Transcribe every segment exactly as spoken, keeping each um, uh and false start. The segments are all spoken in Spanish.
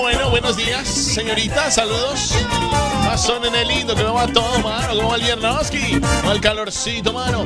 Bueno, buenos días, señorita, saludos. Pasón en el lindo, que me va todo, mano. ¿Cómo va el Viernoski? ¿Cómo va el calorcito, mano?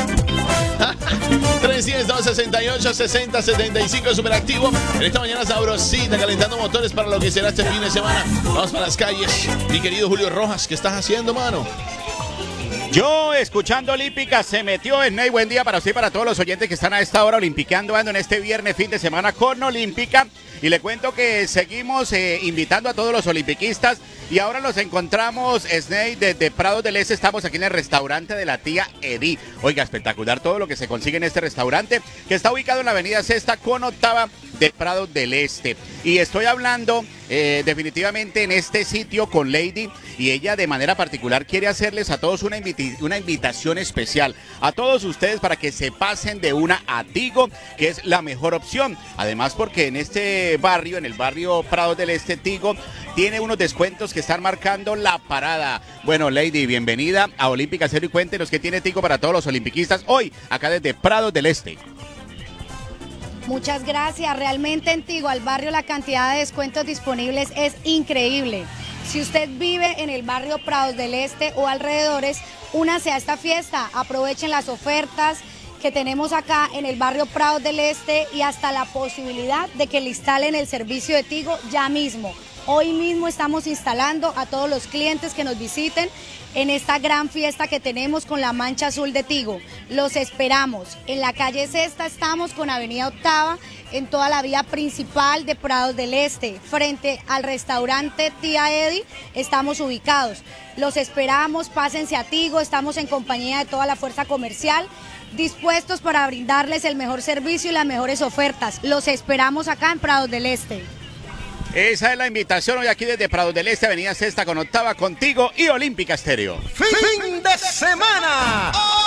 trescientos sesenta y ocho, sesenta, setenta y cinco, superactivo. En esta mañana sabrosita, calentando motores para lo que será este fin de semana. Vamos para las calles. Mi querido Julio Rojas, ¿qué estás haciendo, mano? Yo, escuchando Olímpica, se metió en Ney. Buen día para usted y para todos los oyentes que están a esta hora olimpiqueando, ando en este viernes, fin de semana con Olímpica. Y le cuento que seguimos eh, invitando a todos los olimpiquistas. Y ahora nos encontramos, Sney, desde Prados del Este. Estamos aquí en el restaurante de la tía Edith. Oiga, espectacular todo lo que se consigue en este restaurante, que está ubicado en la avenida Sexta con Octava de Prados del Este. Y estoy hablando eh, definitivamente en este sitio con Lady, y ella de manera particular quiere hacerles a todos una, inviti- una invitación especial. A todos ustedes para que se pasen de una a Tigo, que es la mejor opción. Además porque en este barrio, en el barrio Prados del Este, Tigo tiene unos descuentos que están marcando la parada. Bueno, Lady, bienvenida a Olímpica Cero y cuéntenos qué tiene Tigo para todos los olimpiquistas hoy, acá desde Prados del Este. Muchas gracias. Realmente en Tigo, al barrio, la cantidad de descuentos disponibles es increíble. Si usted vive en el barrio Prados del Este o alrededores, únase a esta fiesta. Aprovechen las ofertas que tenemos acá en el barrio Prados del Este y hasta la posibilidad de que le instalen el servicio de Tigo ya mismo. Hoy mismo estamos instalando a todos los clientes que nos visiten en esta gran fiesta que tenemos con la mancha azul de Tigo. Los esperamos. En la calle Sexta estamos con Avenida Octava, en toda la vía principal de Prados del Este. Frente al restaurante Tía Edith estamos ubicados. Los esperamos, pásense a Tigo, estamos en compañía de toda la fuerza comercial, dispuestos para brindarles el mejor servicio y las mejores ofertas. Los esperamos acá en Prados del Este. Esa es la invitación hoy aquí desde Prados del Este, avenida Sexta con Octava, contigo y Olímpica Estéreo. ¡Fin de semana!